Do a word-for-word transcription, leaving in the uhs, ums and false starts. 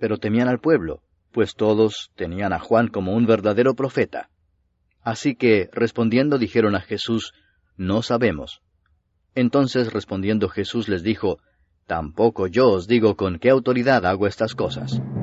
pero temían al pueblo, pues todos tenían a Juan como un verdadero profeta. Así que, respondiendo, dijeron a Jesús, «No sabemos». Entonces, respondiendo Jesús les dijo, «Tampoco yo os digo con qué autoridad hago estas cosas».